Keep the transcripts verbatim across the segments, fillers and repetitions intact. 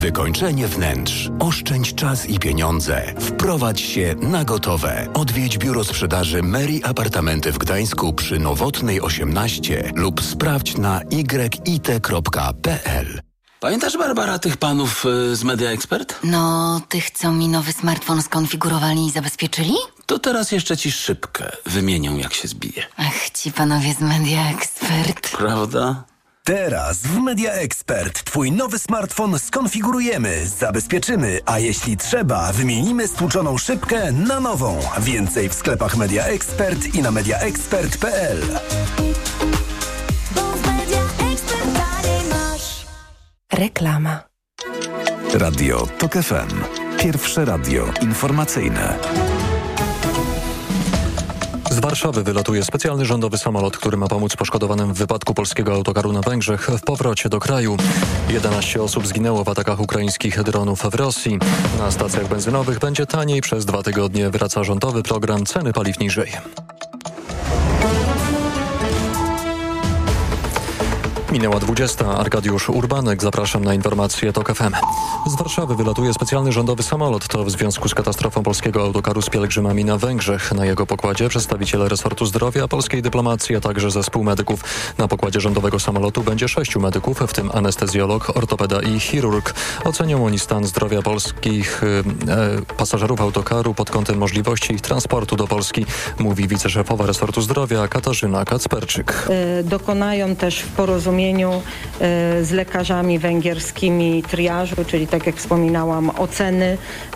Wykończenie wnętrz. Oszczędź czas i pieniądze. Wprowadź się na gotowe. Odwiedź biuro sprzedaży Mary Apartamenty w Gdańsku przy Nowotnej osiemnaście lub sprawdź na y i t kropka p l. Pamiętasz, Barbara, tych panów y, z Media Expert? No, tych, co mi nowy smartfon skonfigurowali i zabezpieczyli? To teraz jeszcze ci szybkę wymienią, jak się zbije. Ach, ci panowie z Media Expert. Prawda? Teraz w Media Expert Twój nowy smartfon skonfigurujemy, zabezpieczymy, a jeśli trzeba, wymienimy stłuczoną szybkę na nową. Więcej w sklepach Media Expert i na media expert kropka p l. Reklama. Radio Tok F M. Pierwsze radio informacyjne. Z Warszawy wylatuje specjalny rządowy samolot, który ma pomóc poszkodowanym w wypadku polskiego autokaru na Węgrzech w powrocie do kraju. jedenaście osób zginęło w atakach ukraińskich dronów w Rosji. Na stacjach benzynowych będzie taniej. Przez dwa tygodnie wraca rządowy program Ceny paliw niżej. Minęła dwudziesta. Arkadiusz Urbanek. Zapraszam na informacje Tok F M. Z Warszawy wylatuje specjalny rządowy samolot. To w związku z katastrofą polskiego autokaru z pielgrzymami na Węgrzech. Na jego pokładzie przedstawiciele resortu zdrowia, polskiej dyplomacji, a także zespół medyków. Na pokładzie rządowego samolotu będzie sześciu medyków, w tym anestezjolog, ortopeda i chirurg. Ocenią oni stan zdrowia polskich e, pasażerów autokaru pod kątem możliwości ich transportu do Polski, mówi wiceszefowa resortu zdrowia Katarzyna Kacperczyk. E, dokonają też w porozumieniu z lekarzami węgierskimi triażu, czyli tak jak wspominałam, oceny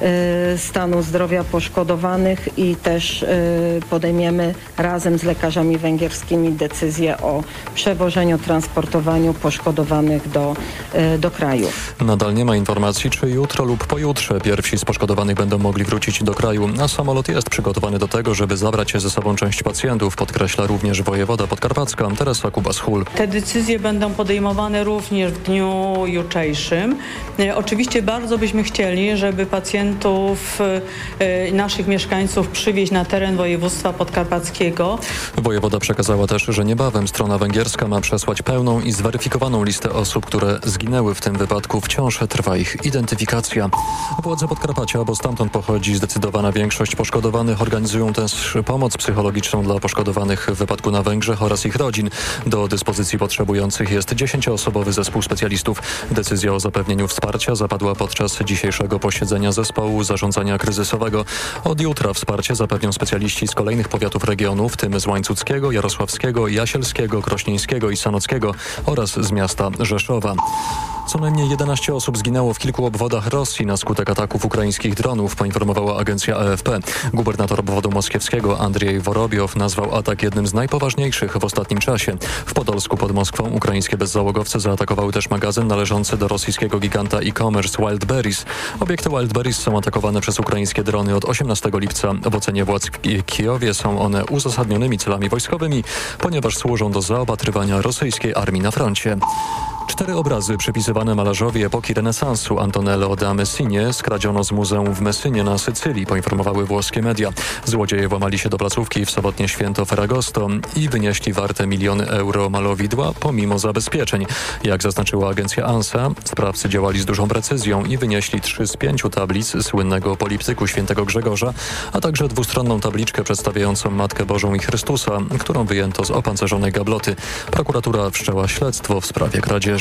stanu zdrowia poszkodowanych i też podejmiemy razem z lekarzami węgierskimi decyzję o przewożeniu, transportowaniu poszkodowanych do, do kraju. Nadal nie ma informacji, czy jutro lub pojutrze pierwsi z poszkodowanych będą mogli wrócić do kraju, a samolot jest przygotowany do tego, żeby zabrać ze sobą część pacjentów, podkreśla również wojewoda podkarpacka Teresa Kubas-Hul. Te decyzje będą będą podejmowane również w dniu jutrzejszym. E, oczywiście bardzo byśmy chcieli, żeby pacjentów, e, naszych mieszkańców przywieźć na teren województwa podkarpackiego. Wojewoda przekazała też, że niebawem strona węgierska ma przesłać pełną i zweryfikowaną listę osób, które zginęły w tym wypadku. Wciąż trwa ich identyfikacja. Władze Podkarpacia, bo stamtąd pochodzi zdecydowana większość poszkodowanych, organizują też pomoc psychologiczną dla poszkodowanych w wypadku na Węgrzech oraz ich rodzin. Do dyspozycji potrzebujących jest dziesięcioosobowy zespół specjalistów. Decyzja o zapewnieniu wsparcia zapadła podczas dzisiejszego posiedzenia zespołu zarządzania kryzysowego. Od jutra wsparcie zapewnią specjaliści z kolejnych powiatów regionu, w tym z Łańcuckiego, Jarosławskiego, Jasielskiego, Krośnieńskiego i Sanockiego oraz z miasta Rzeszowa. Co najmniej jedenaście osób zginęło w kilku obwodach Rosji na skutek ataków ukraińskich dronów, poinformowała agencja A F P. Gubernator obwodu moskiewskiego Andrzej Worobiow nazwał atak jednym z najpoważniejszych w ostatnim czasie. W Podolsku pod Moskwą ukraińskie bezzałogowce zaatakowały też magazyn należący do rosyjskiego giganta e-commerce Wildberries. Obiekty Wildberries są atakowane przez ukraińskie drony od osiemnastego lipca. W ocenie władz w Kijowie są one uzasadnionymi celami wojskowymi, ponieważ służą do zaopatrywania rosyjskiej armii na froncie. Cztery obrazy przypisywane malarzowi epoki renesansu Antonello da Messine skradziono z muzeum w Messynie na Sycylii, poinformowały włoskie media. Złodzieje włamali się do placówki w sobotnie święto Ferragosto i wynieśli warte miliony euro malowidła pomimo zabezpieczeń. Jak zaznaczyła agencja ANSA, sprawcy działali z dużą precyzją i wynieśli trzy z pięciu tablic słynnego poliptyku świętego Grzegorza, a także dwustronną tabliczkę przedstawiającą Matkę Bożą i Chrystusa, którą wyjęto z opancerzonej gabloty. Prokuratura wszczęła śledztwo w sprawie kradzieży.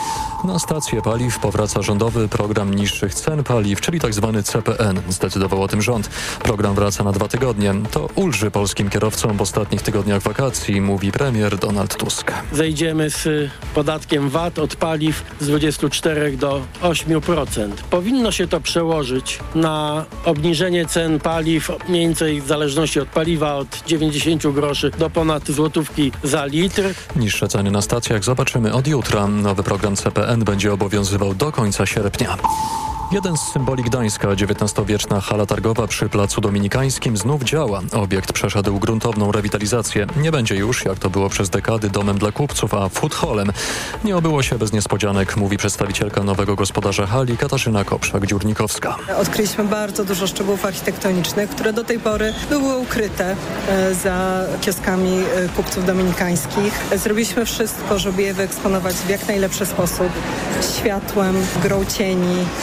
Na stację paliw powraca rządowy program niższych cen paliw, czyli tzw. C P N. Zdecydował o tym rząd. Program wraca na dwa tygodnie. To ulży polskim kierowcom w ostatnich tygodniach wakacji, mówi premier Donald Tusk. Zejdziemy z podatkiem V A T od paliw z dwudziestu czterech do ośmiu procent. Powinno się to przełożyć na obniżenie cen paliw mniej więcej w zależności od paliwa od dziewięćdziesięciu groszy do ponad złotówki za litr. Niższe ceny na stacjach zobaczymy od jutra. Nowy program C P N będzie obowiązywał do końca sierpnia. Jeden z symboli Gdańska, dziewiętnastowieczna hala targowa przy Placu Dominikańskim znów działa. Obiekt przeszedł gruntowną rewitalizację. Nie będzie już, jak to było przez dekady, domem dla kupców, a food hallem. Nie obyło się bez niespodzianek, mówi przedstawicielka nowego gospodarza hali Katarzyna Kopszak-Dziurnikowska. Odkryliśmy bardzo dużo szczegółów architektonicznych, które do tej pory były ukryte za kioskami kupców dominikańskich. Zrobiliśmy wszystko, żeby je wyeksponować w jak najlepszy sposób. Światłem, grą cieni,